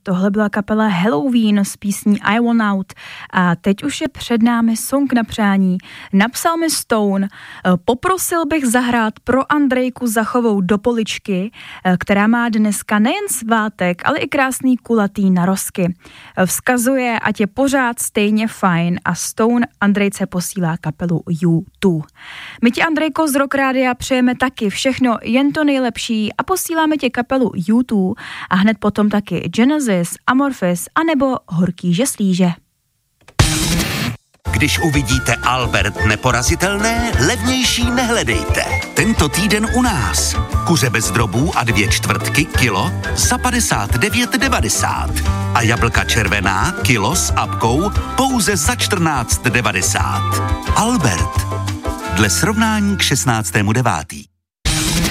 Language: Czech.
Tohle byla kapela Halloween s písní I Want Out a teď už je před námi song na přání. Napsal mi Stone, poprosil bych zahrát pro Andrejku Zachovou do poličky, která má dneska nejen svátek, ale i krásný kulatý narozky. Vzkazuje, ať je pořád stejně fajn a Stone Andrejce posílá kapelu U2. My ti, Andrejko, z Rock Rádia přejeme taky všechno jen to nejlepší a posíláme ti kapelu U2 a hned potom taky Genesis, Amorphis anebo Horký žeslíže. Když uvidíte Albert neporazitelné, levnější nehledejte. Tento týden u nás. Kuře bez drobů a 2/4 kilo za 59,90. A jablka červená kilo s apkou pouze za 14,90. Albert. Dle srovnání k 16.9.